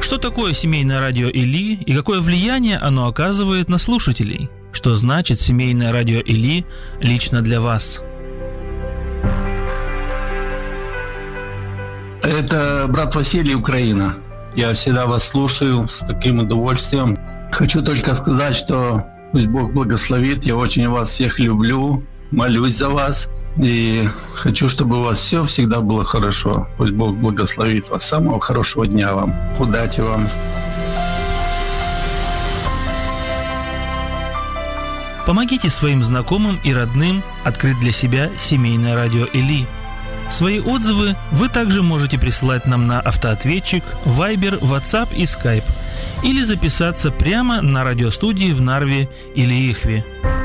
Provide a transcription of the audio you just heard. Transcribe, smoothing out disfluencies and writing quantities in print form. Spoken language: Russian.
Что такое семейное радио Или и какое влияние оно оказывает на слушателей? Что значит семейное радио Или лично для вас? Это брат Василий, Украина. Я всегда вас слушаю с таким удовольствием. Хочу только сказать, что пусть Бог благословит. Я очень вас всех люблю, молюсь за вас. И хочу, чтобы у вас все всегда было хорошо. Пусть Бог благословит вас. Самого хорошего дня вам. Удачи вам. Помогите своим знакомым и родным открыть для себя семейное радио Или. Свои отзывы вы также можете присылать нам на автоответчик, Viber, WhatsApp и Skype или записаться прямо на радиостудии в Нарве или Ихве.